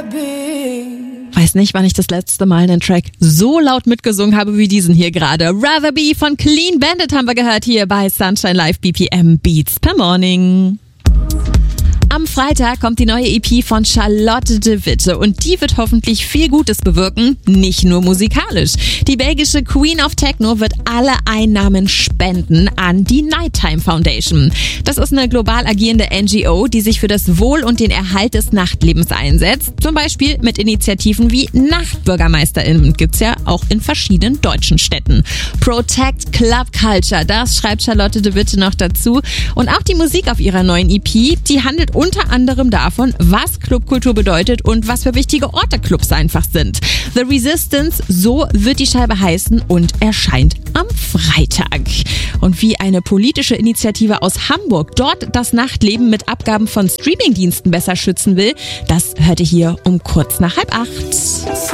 Weiß nicht, wann ich das letzte Mal einen Track so laut mitgesungen habe wie diesen hier gerade. Rather Be von Clean Bandit haben wir gehört hier bei Sunshine Live BPM Beats per Morning. Am Freitag kommt die neue EP von Charlotte de Witte und die wird hoffentlich viel Gutes bewirken, nicht nur musikalisch. Die belgische Queen of Techno wird alle Einnahmen spenden an die Nighttime Foundation. Das ist eine global agierende NGO, die sich für das Wohl und den Erhalt des Nachtlebens einsetzt. Zum Beispiel mit Initiativen wie NachtbürgermeisterInnen, gibt's ja auch in verschiedenen deutschen Städten. Protect Club Culture, das schreibt Charlotte de Witte noch dazu. Und auch die Musik auf ihrer neuen EP, die handelt unter anderem davon, was Clubkultur bedeutet und was für wichtige Orte Clubs einfach sind. The Resistance, so wird die Scheibe heißen und erscheint am Freitag. Und wie eine politische Initiative aus Hamburg dort das Nachtleben mit Abgaben von Streamingdiensten besser schützen will, das hört ihr hier um kurz nach 7:30.